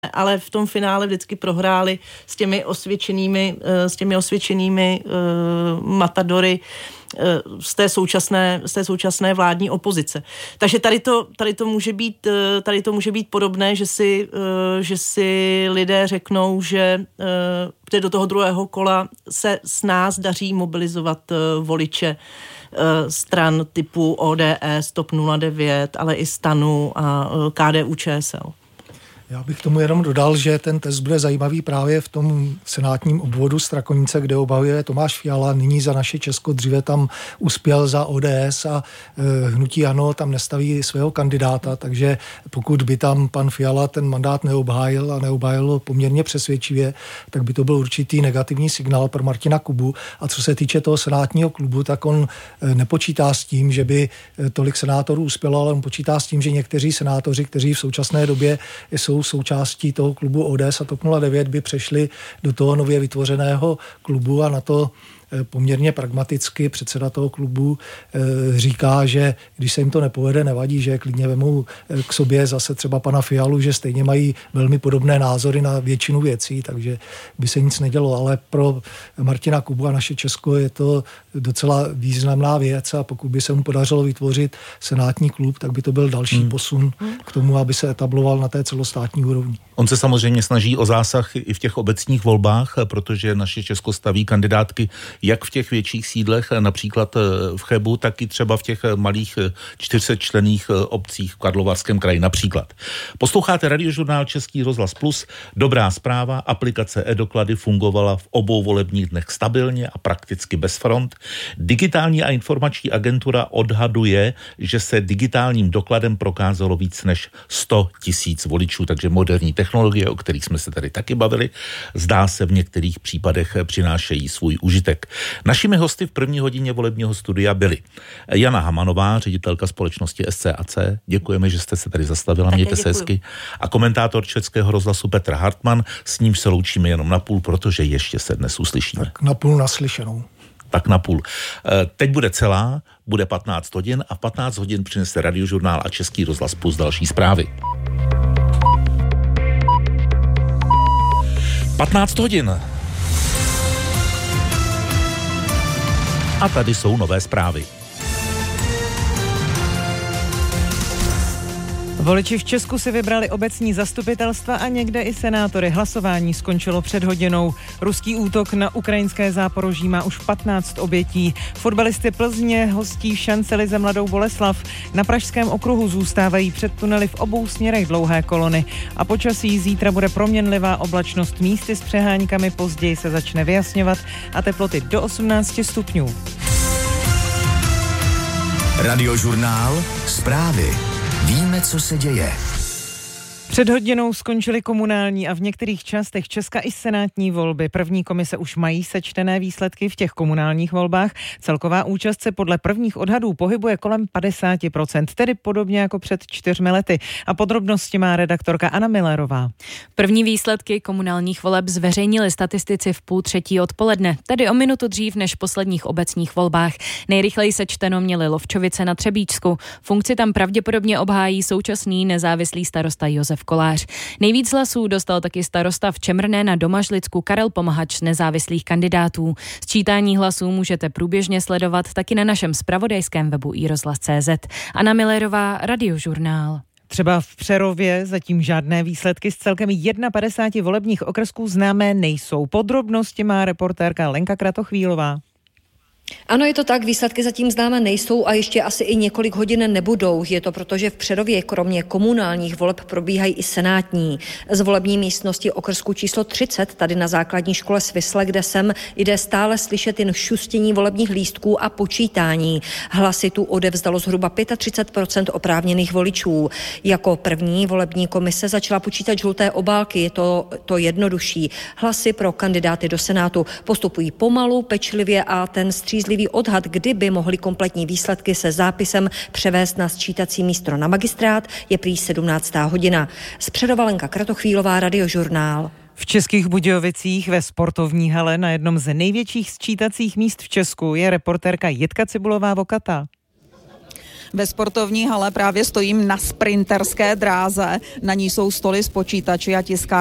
ale v tom finále vždycky prohráli s těmi osvědčenými matadory z té současné vládní opozice. Takže tady to může být podobné, že si lidé řeknou, že do toho druhého kola se s nás daří mobilizovat voliče stran typu ODS, TOP 09, ale i STANu a KDU-ČSL. Já bych tomu jenom dodal, že ten test bude zajímavý právě v tom senátním obvodu Strakonice, kde obhajuje Tomáš Fiala. Nyní za Naše Česko, dříve tam uspěl za ODS a hnutí ANO tam nestaví svého kandidáta, takže pokud by tam pan Fiala ten mandát neobhájil a neobhájil poměrně přesvědčivě, tak by to byl určitý negativní signál pro Martina Kubu. A co se týče toho senátního klubu, tak on nepočítá s tím, že by tolik senátorů uspělo, ale on počítá s tím, že někteří senátoři, kteří v současné době jsou součástí toho klubu ODS a TOP 09, by přešli do toho nově vytvořeného klubu a na to poměrně pragmaticky předseda toho klubu říká, že když se jim to nepovede, nevadí, že klidně vemou k sobě zase třeba pana Fialu, že stejně mají velmi podobné názory na většinu věcí, takže by se nic nedělo, ale pro Martina Kubu a Naše Česko je to docela významná věc a pokud by se mu podařilo vytvořit senátní klub, tak by to byl další posun k tomu, aby se etabloval na té celostátní úrovni. On se samozřejmě snaží o zásah i v těch obecních volbách, protože Naše Česko staví kandidátky jak v těch větších sídlech, například v Chebu, tak i třeba v těch malých 400členných obcích v Karlovarském kraji například. Posloucháte Radiožurnál Český rozhlas Plus. Dobrá zpráva, aplikace e-doklady fungovala v obou volebních dnech stabilně a prakticky bez front. Digitální a informační agentura odhaduje, že se digitálním dokladem prokázalo víc než 100 000 voličů, takže moderní technologie, o kterých jsme se tady taky bavili, zdá se v některých případech přinášejí svůj užitek. Našimi hosty v první hodině volebního studia byli Jana Hamanová, ředitelka společnosti SCAC. Děkujeme, že jste se tady zastavila, mějte se hezky. A komentátor Českého rozhlasu Petr Hartmann, s ním se loučíme jenom na půl, protože ještě se dnes uslyšíme. Tak na půl naslyšenou. Tak na půl. Teď bude celá, bude 15 hodin a v 15 hodin přinese Radiožurnál a Český rozhlas Plus další zprávy. 15 hodin. A tady jsou nové zprávy. Voliči v Česku si vybrali obecní zastupitelstva a někde i senátory. Hlasování skončilo před hodinou. Ruský útok na ukrajinské Záporoží má už 15 obětí. Fotbalisty Plzně hostí v Šancelize Mladou Boleslav. Na Pražském okruhu zůstávají před tunely v obou směrech dlouhé kolony. A počasí zítra bude proměnlivá oblačnost, místy s přeháňkami, později se začne vyjasňovat a teploty do 18 stupňů. Radiožurnál, zprávy. Víme, co se děje. Před hodinou skončily komunální a v některých částech Česka i senátní volby. První komise už mají sečtené výsledky v těch komunálních volbách. Celková účast se podle prvních odhadů pohybuje kolem 50%, tedy podobně jako před 4 lety. A podrobnosti má redaktorka Anna Millerová. První výsledky komunálních voleb zveřejnili statistici v 2:30 odpoledne, tedy o minutu dřív než v posledních obecních volbách. Nejrychleji sečteno měli Lovčovice na Třebíčsku. Funkci tam pravděpodobně obhájí současný nezávislý starosta Josef Kolář. Nejvíc hlasů dostal taky starosta v Čemrné na Domažlicku Karel Pomahač nezávislých kandidátů. Sčítání hlasů můžete průběžně sledovat taky na našem zpravodajském webu iRozhlas.cz. Anna Millerová, Radiožurnál. Třeba v Přerově zatím žádné výsledky z celkem 51 volebních okrsků známé nejsou. Podrobnosti má reportérka Lenka Kratochvílová. Ano, je to tak, výsledky zatím známé nejsou a ještě asi i několik hodin nebudou. Je to proto, že v Přerově kromě komunálních voleb probíhají i senátní. Z volební místnosti okrsku číslo 30, tady na základní škole Svisle, kde jsem, jde stále slyšet jen šustění volebních lístků a počítání. Hlasy tu odevzdalo zhruba 35% oprávněných voličů. Jako první volební komise začala počítat žluté obálky, je to jednodušší. Hlasy pro kandidáty do Senátu postupují pomalu, pečlivě a ten střízlivý odhad, kdyby mohli kompletní výsledky se zápisem převést na sčítací místo na magistrát, je prý 17. hodina. Z Přerova Lenka Kratochvílová, Radiožurnál. V Českých Budějovicích ve sportovní hale na jednom z největších sčítacích míst v Česku je reportérka Jitka Cibulová-Vokata. Ve sportovní hale právě stojím na sprinterské dráze. Na ní jsou stoly s počítači a tiskárny